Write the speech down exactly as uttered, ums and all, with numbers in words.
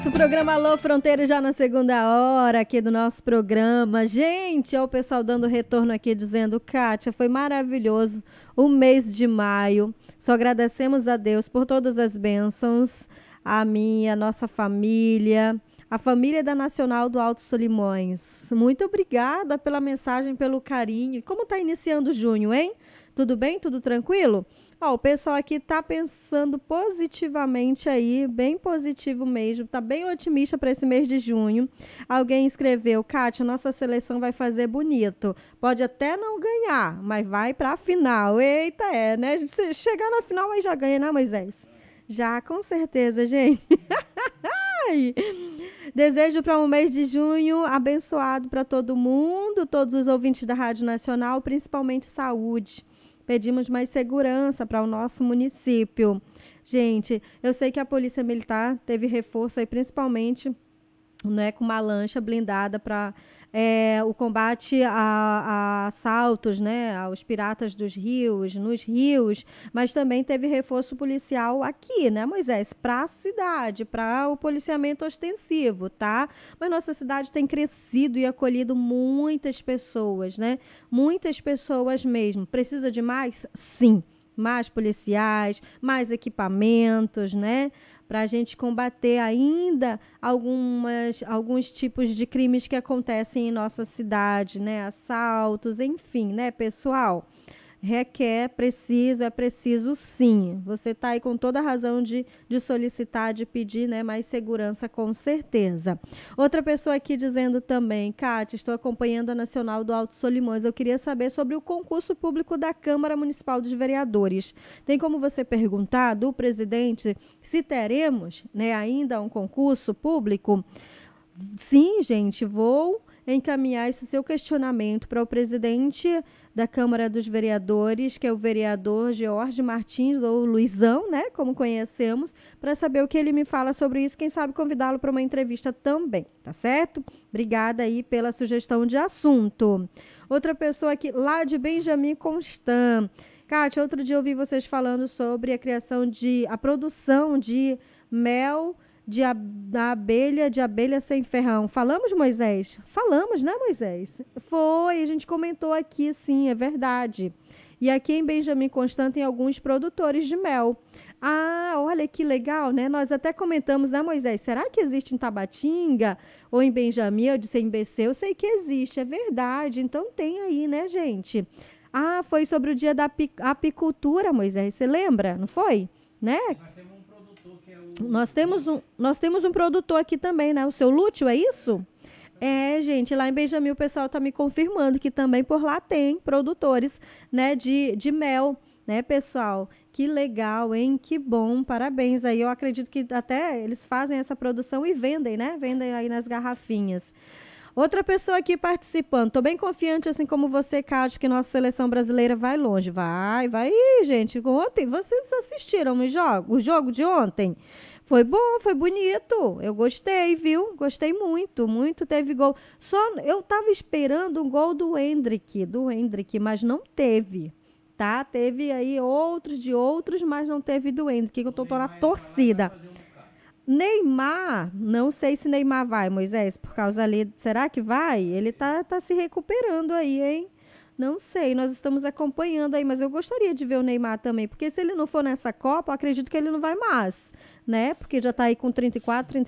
O programa Alô Fronteira já na segunda hora aqui do nosso programa. Gente, ó, o pessoal dando retorno aqui dizendo: Kátia, foi maravilhoso o mês de maio. Só agradecemos a Deus por todas as bênçãos, a minha, a nossa família, a família da Nacional do Alto Solimões. Muito obrigada pela mensagem, pelo carinho. Como está iniciando junho, hein? Tudo bem? Tudo tranquilo? Ó, o pessoal aqui tá pensando positivamente aí, bem positivo mesmo, tá bem otimista para esse mês de junho. Alguém escreveu: Kátia, nossa seleção vai fazer bonito. Pode até não ganhar, mas vai para a final. Eita, é, né? Se chegar na final aí já ganha, né, Moisés? Já, com certeza, gente. Desejo para um mês de junho abençoado para todo mundo, todos os ouvintes da Rádio Nacional, principalmente saúde. Pedimos mais segurança para o nosso município. Gente, eu sei que a Polícia Militar teve reforço aí, principalmente, né, com uma lancha blindada para é, o combate a, a assaltos, né, aos piratas dos rios, nos rios, mas também teve reforço policial aqui, né, Moisés, para a cidade, para o policiamento ostensivo, tá? Mas nossa cidade tem crescido e acolhido muitas pessoas, né? Muitas pessoas mesmo. Precisa de mais? Sim. Mais policiais, mais equipamentos, né? Para a gente combater ainda algumas, alguns tipos de crimes que acontecem em nossa cidade, né? Assaltos, enfim, né, pessoal? Requer, preciso, é preciso sim. Você está aí com toda a razão de, de solicitar, de pedir, né, mais segurança, com certeza. Outra pessoa aqui dizendo também: Kátia, estou acompanhando a Nacional do Alto Solimões. Eu queria saber sobre o concurso público da Câmara Municipal dos Vereadores. Tem como você perguntar do presidente se teremos, né, ainda um concurso público? Sim, gente, vou encaminhar esse seu questionamento para o presidente da Câmara dos Vereadores, que é o vereador George Martins, ou Luizão, né, como conhecemos, para saber o que ele me fala sobre isso, quem sabe convidá-lo para uma entrevista também, tá certo? Obrigada aí pela sugestão de assunto. Outra pessoa aqui, lá de Benjamin Constant. Kátia, outro dia eu ouvi vocês falando sobre a criação de, a produção de mel de a, da abelha, de abelha sem ferrão. Falamos, Moisés? Falamos, né, Moisés? Foi, a gente comentou aqui, sim, é verdade. E aqui em Benjamin Constant tem alguns produtores de mel. Ah, olha que legal, né? Nós até comentamos, né, Moisés? Será que existe em Tabatinga ou em Benjamin? Eu disse em B C, eu sei que existe, é verdade. Então tem aí, né, gente? Ah, foi sobre o dia da apicultura, Moisés, você lembra? Não foi? Né? Nós temos um, nós temos um produtor aqui também, né? O seu Lúcio, é isso? É, gente, lá em Benjamin o pessoal está me confirmando que também por lá tem produtores, né, de, de mel, né, pessoal? Que legal, hein? Que bom, parabéns aí. Eu acredito que até eles fazem essa produção e vendem, né? Vendem aí nas garrafinhas. Outra pessoa aqui participando. Estou bem confiante, assim como você, Kátia, que nossa seleção brasileira vai longe. Vai, vai, gente. Ontem, vocês assistiram o jogo, o jogo de ontem? Foi bom, foi bonito. Eu gostei, viu? Gostei muito, muito. Teve gol. Só eu estava esperando um gol do Hendrick, do Hendrick, mas não teve. Tá? Teve aí outros de outros, mas não teve do Hendrick, que eu tô, tô na torcida. Neymar, não sei se Neymar vai, Moisés, por causa ali, será que vai? Ele tá, tá se recuperando aí, hein? Não sei, nós estamos acompanhando aí, mas eu gostaria de ver o Neymar também, porque se ele não for nessa Copa, eu acredito que ele não vai mais, né? Porque já tá aí com trinta e quatro, trinta